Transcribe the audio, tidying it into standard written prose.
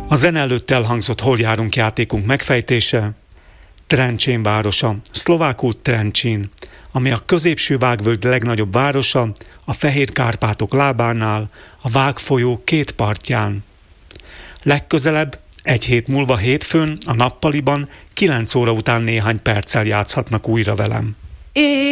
A zene előtt elhangzott Hol járunk játékunk megfejtése. Trencsén városa, szlovákul Trencsín, ami a középső Vágvölgy legnagyobb városa, a Fehér-Kárpátok lábánál, a Vág folyó két partján. Legközelebb, egy hét múlva hétfőn, a nappaliban 9 óra után néhány perccel játszhatnak újra velem.